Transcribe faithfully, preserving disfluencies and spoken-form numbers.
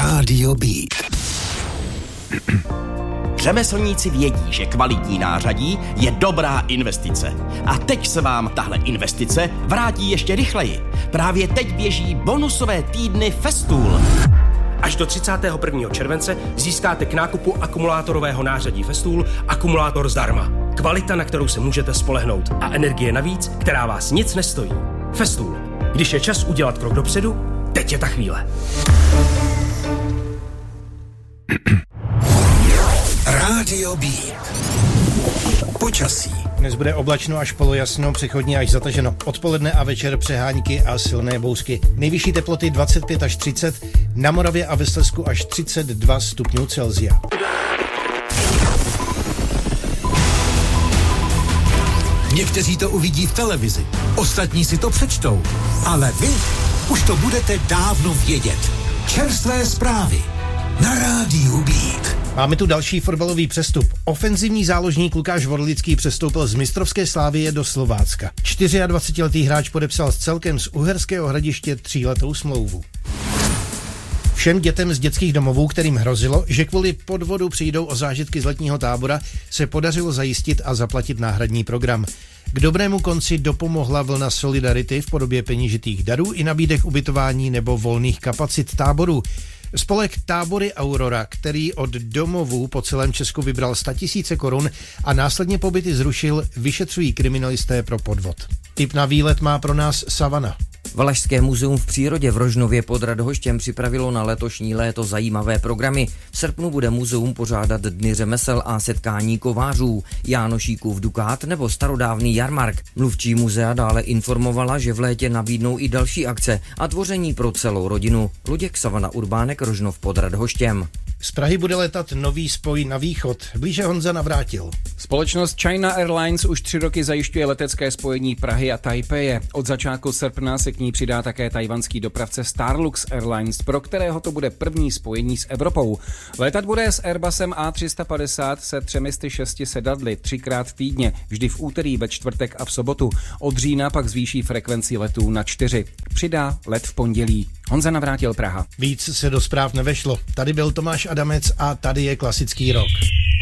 Rádio Beat. Řemeslníci vědí, že kvalitní nářadí je dobrá investice. A teď se vám tahle investice vrátí ještě rychleji. Právě teď běží bonusové týdny Festool. Až do třicátého prvního července získáte k nákupu akumulátorového nářadí Festool akumulátor zdarma. Kvalita, na kterou se můžete spolehnout, a energie navíc, která vás nic nestojí. Festool. Když je čas udělat krok dopředu, teď je ta chvíle. Rádio Beat. Počasí. Dnes bude oblačno až polojasno, přechodně až zataženo. Odpoledne a večer přehánky a silné bouřky. Nejvyšší teploty dvacet pět až třicet, na Moravě a ve Slezsku až třicet dva stupňů Celsia. Někteří to uvidí v televizi, ostatní si to přečtou, ale vy už to budete dávno vědět. Čerstvé zprávy na Rádiu Beat. Máme tu další fotbalový přestup. Ofenzivní záložník Lukáš Vorlický přestoupil z mistrovské Slávie do Slovácka. dvacetičtyřletý hráč podepsal s celkem z Uherského Hradiště tříletou smlouvu. Všem dětem z dětských domovů, kterým hrozilo, že kvůli podvodu přijdou o zážitky z letního tábora, se podařilo zajistit a zaplatit náhradní program. K dobrému konci dopomohla vlna solidarity v podobě peněžitých darů i nabídek ubytování nebo volných kapacit táborů. Spolek Tábory Aurora, který od domovů po celém Česku vybral statisíce korun a následně pobyty zrušil, vyšetřují kriminalisté pro podvod. Tip na výlet má pro nás Savana. Valašské muzeum v přírodě v Rožnově pod Radhoštěm připravilo na letošní léto zajímavé programy. V srpnu bude muzeum pořádat dny řemesel a setkání kovářů, Jánošíkův dukát nebo starodávný jarmark. Mluvčí muzea dále informovala, že v létě nabídnou i další akce a tvoření pro celou rodinu. Luděk, Savana, Urbánek, Rožnov pod Radhoštěm. Z Prahy bude letat nový spoj na východ. Blíže Honza Navrátil. Společnost China Airlines už tři roky zajišťuje letecké spojení Prahy a Tajpeje. Od začátku srpna se k ní přidá také tajvanský dopravce Starlux Airlines, pro kterého to bude první spojení s Evropou. Letat bude s Airbusem A tři sta padesát se třemi sty šesti sedadly třikrát týdně, vždy v úterý, ve čtvrtek a v sobotu. Od října pak zvýší frekvenci letů na čtyři. Přidá let v pondělí. Honza Navrátil, Praha. Víc se do zpráv nevešlo. Tady byl Tomáš Adamec a tady je klasický rock.